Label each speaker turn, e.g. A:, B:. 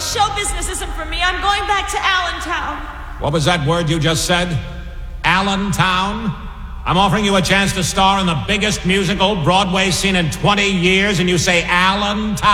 A: show business isn't for me. I'm going back to Allentown.
B: What was that word you just said? Allentown? I'm offering you a chance to star in the biggest musical Broadway's seen in 20 years, and you say Allentown?